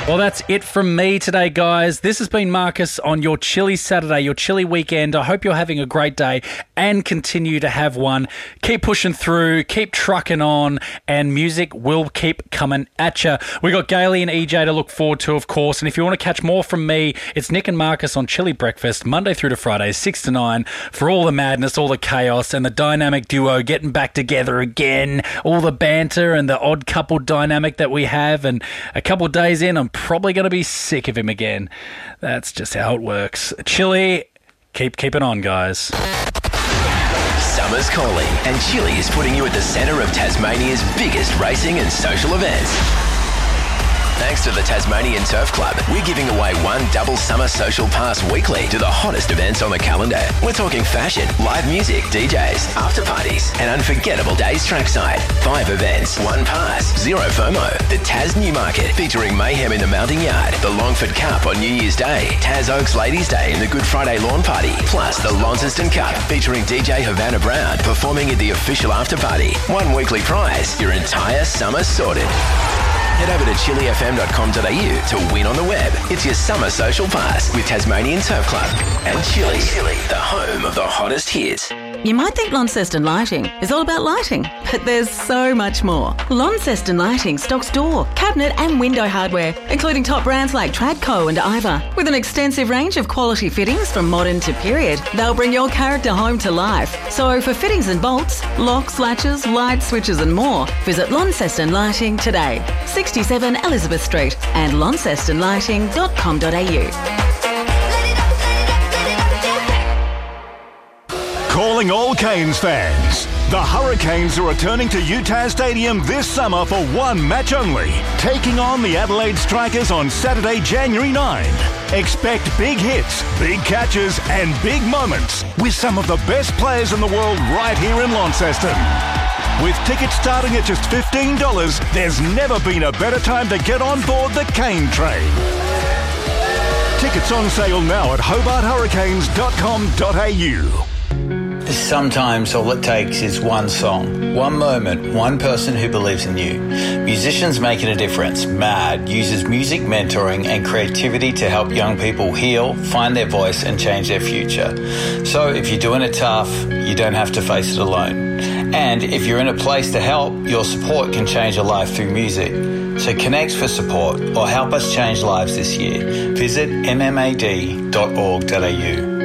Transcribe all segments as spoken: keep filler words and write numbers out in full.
Well, that's it from me today, guys. This has been Marcus on your chilly Saturday, your chilly weekend. I hope you're having a great day and continue to have one. Keep pushing through, keep trucking on, and music will keep coming at you. We got Gailey and E J to look forward to, of course. And if you want to catch more from me, it's Nick and Marcus on Chilly Breakfast, Monday through to Friday, six to nine, for all the madness, all the chaos, and the dynamic duo getting back together again. All the banter and the odd couple dynamic that we have. And a couple of days in, I'm probably going to be sick of him again. That's just how it works. Chilly, keep keeping on, guys. Summer's calling, and Chilly is putting you at the centre of Tasmania's biggest racing and social events. Thanks to the Tasmanian Turf Club, we're giving away one double summer social pass weekly to the hottest events on the calendar. We're talking fashion, live music, D Js, after parties, and unforgettable days trackside. Five events, one pass, zero FOMO. The Tas Newmarket, featuring mayhem in the Mounting Yard, the Longford Cup on New Year's Day, Tas Oaks Ladies' Day and the Good Friday Lawn Party, plus the Launceston Cup, featuring D J Havana Brown performing at the official after party. One weekly prize, your entire summer sorted. Head over to chilly f m dot com dot a u to win on the web. It's your summer social pass with Tasmanian Turf Club and Chilly, the home of the hottest hits. You might think Launceston Lighting is all about lighting, but there's so much more. Launceston Lighting stocks door, cabinet and window hardware, including top brands like Tradco and Iva. With an extensive range of quality fittings from modern to period, they'll bring your character home to life. So for fittings and bolts, locks, latches, light switches and more, visit Launceston Lighting today. sixty-seven Elizabeth Street and launceston lighting dot com dot a u. Calling all Canes fans. The Hurricanes are returning to U T A S Stadium this summer for one match only, taking on the Adelaide Strikers on Saturday, January ninth. Expect big hits, big catches and big moments with some of the best players in the world right here in Launceston. With tickets starting at just fifteen dollars, there's never been a better time to get on board the Cane Train. Tickets on sale now at hobart hurricanes dot com dot a u. Sometimes all it takes is one song, one moment, one person who believes in you. Musicians Making a Difference, MAD, uses music mentoring and creativity to help young people heal, find their voice and change their future. So if you're doing it tough, you don't have to face it alone. And if you're in a place to help, your support can change a life through music. So connect for support or help us change lives this year. Visit m m a d dot org dot a u.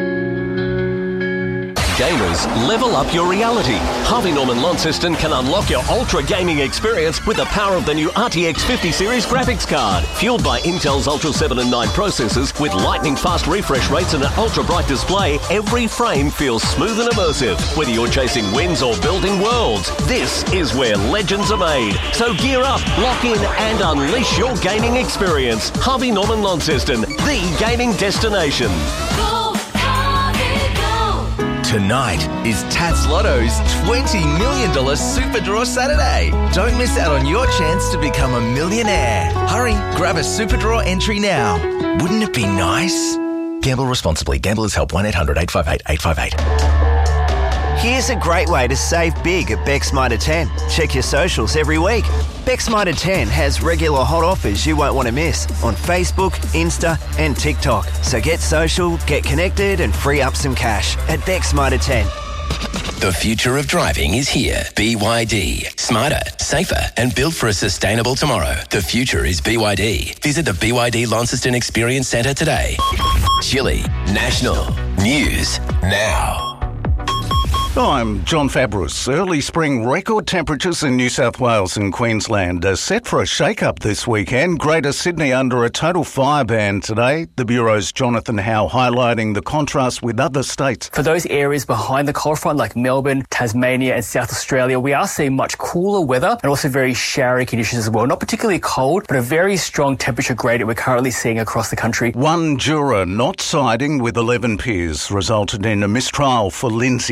Gamers, level up your reality. Harvey Norman Launceston can unlock your ultra gaming experience with the power of the new R T X fifty series graphics card. Fueled by Intel's Ultra seven and nine processors with lightning fast refresh rates and an ultra bright display, every frame feels smooth and immersive. Whether you're chasing wins or building worlds, this is where legends are made. So gear up, lock in and unleash your gaming experience. Harvey Norman Launceston, the gaming destination. Tonight is Tats Lotto's twenty million dollars Super Draw Saturday. Don't miss out on your chance to become a millionaire. Hurry, grab a Super Draw entry now. Wouldn't it be nice? Gamble responsibly. Gamblers Help one eight hundred eight five eight eight five eight. Here's a great way to save big at Beck's Mitre ten. Check your socials every week. Beck's Mitre ten has regular hot offers you won't want to miss on Facebook, Insta and TikTok. So get social, get connected and free up some cash at Beck's Mitre ten. The future of driving is here. B Y D. Smarter, safer and built for a sustainable tomorrow. The future is B Y D. Visit the B Y D Launceston Experience Centre today. Chilly National News Now. I'm John Fabris. Early spring record temperatures in New South Wales and Queensland are set for a shake-up this weekend. Greater Sydney under a total fire ban today. The Bureau's Jonathan Howe highlighting the contrast with other states. For those areas behind the cold front like Melbourne, Tasmania and South Australia, we are seeing much cooler weather and also very showery conditions as well. Not particularly cold, but a very strong temperature gradient we're currently seeing across the country. One juror not siding with eleven peers resulted in a mistrial for Lindsay Clancy.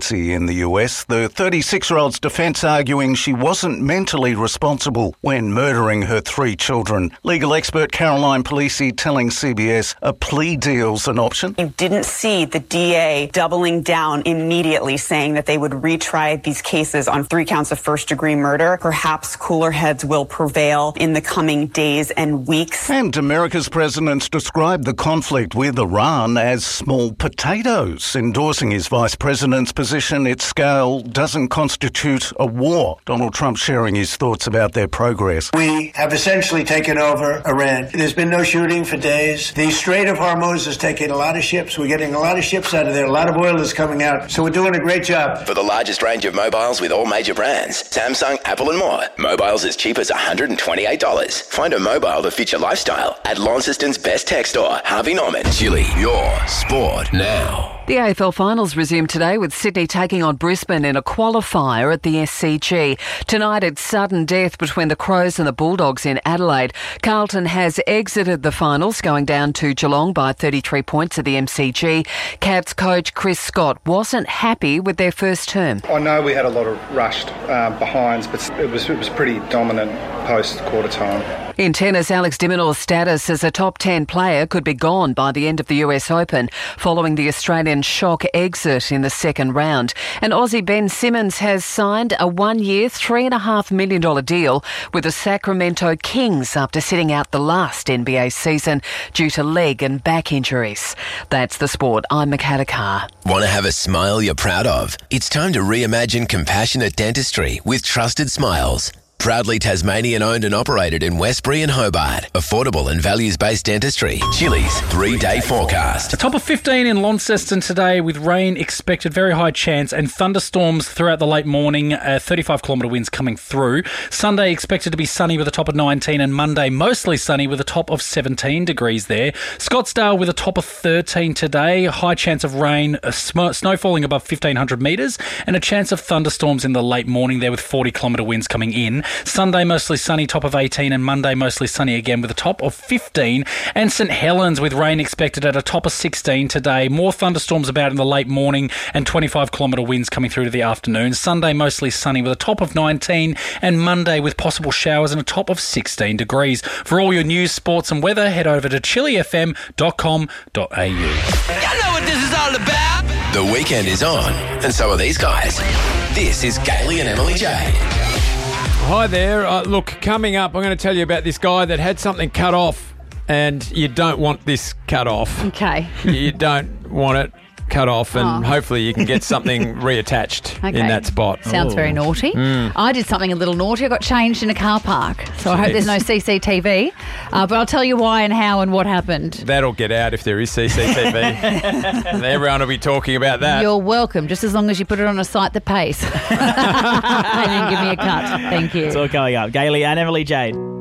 presidency in the U S. The thirty-six-year-old's defence arguing she wasn't mentally responsible when murdering her three children. Legal expert Caroline Polisi telling C B S a plea deal's an option. You didn't see the D A doubling down immediately, saying that they would retry these cases on three counts of first-degree murder. Perhaps cooler heads will prevail in the coming days and weeks. And America's president described the conflict with Iran as small potatoes, endorsing his vice president's position its scale doesn't constitute a war. Donald Trump sharing his thoughts about their progress. We have essentially taken over Iran. There's been no shooting for days. The Strait of Hormuz is taking a lot of ships. We're getting a lot of ships out of there. A lot of oil is coming out. So we're doing a great job. For the largest range of mobiles with all major brands, Samsung, Apple and more. Mobiles as cheap as one hundred twenty-eight dollars. Find a mobile that fits your lifestyle at Launceston's best tech store, Harvey Norman. Chili, your sport now. The A F L finals resume today with Sydney taking on Brisbane in a qualifier at the S C G. Tonight it's sudden death between the Crows and the Bulldogs in Adelaide. Carlton has exited the finals, going down to Geelong by thirty-three points at the M C G. Cats coach Chris Scott wasn't happy with their first term. I know we had a lot of rushed uh, behinds, but it was, it was pretty dominant post quarter time. In tennis, Alex de Minaur's status as a top ten player could be gone by the end of the U S Open, following the Australian shock exit in the second round. And Aussie Ben Simmons has signed a one-year, three point five million dollars deal with the Sacramento Kings after sitting out the last N B A season due to leg and back injuries. That's the sport. I'm Makata Carr. Want to have a smile you're proud of? It's time to reimagine compassionate dentistry with Trusted Smiles. Proudly Tasmanian owned and operated in Westbury and Hobart. Affordable and values-based dentistry. Chili's three-day forecast. A top of fifteen in Launceston today with rain expected, very high chance, and thunderstorms throughout the late morning. Uh, thirty-five kilometre winds coming through. Sunday expected to be sunny with a top of nineteen, and Monday mostly sunny with a top of seventeen degrees there. Scottsdale with a top of thirteen today. High chance of rain, uh, sm- snow falling above fifteen hundred metres, and a chance of thunderstorms in the late morning there with forty kilometre winds coming in. Sunday mostly sunny, top of eighteen, and Monday mostly sunny again with a top of fifteen. And St Helens with rain expected at a top of sixteen today. More thunderstorms about in the late morning and twenty-five kilometre winds coming through to the afternoon. Sunday mostly sunny with a top of nineteen, and Monday with possible showers and a top of sixteen degrees. For all your news, sports and weather, head over to chili f m dot com dot a u. You know what this is all about. The weekend is on, and so are these guys. This is Gailey and Emily Jade. Hi there. Uh, look, coming up, I'm going to tell you about this guy that had something cut off, and you don't want this cut off. Okay. You don't want it cut off, and Oh. hopefully you can get something reattached Okay. in that spot. Sounds very naughty. Mm. I did something a little naughty. I got changed in a car park. So I hope there's no C C T V. Uh, but I'll tell you why and how and what happened. That'll get out if there is C C T V. Everyone will be talking about that. You're welcome, just as long as you put it on a site that pays. And then give me a cut. Thank you. It's all going up. Gailey and Emily Jade.